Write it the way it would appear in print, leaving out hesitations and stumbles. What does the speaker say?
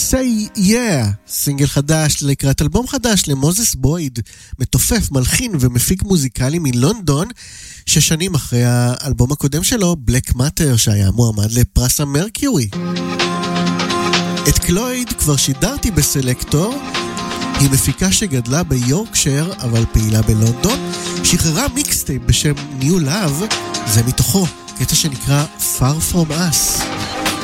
Say Yeah, סינגל חדש לקראת אלבום חדש למוזס בויד, מתופף, מלחין ומפיק מוזיקלי מלונדון, 6 שנים אחרי האלבום הקודם שלו, Black Matter, שהיה מועמד לפרס המרקיורי. את קלויד כבר שידרתי בסלקטור, היא מפיקה שגדלה ביורקשייר אבל פעילה בלונדון, שחררה מיקסטייפ בשם New Love, זה מתוכו קטע שנקרא Far From Us.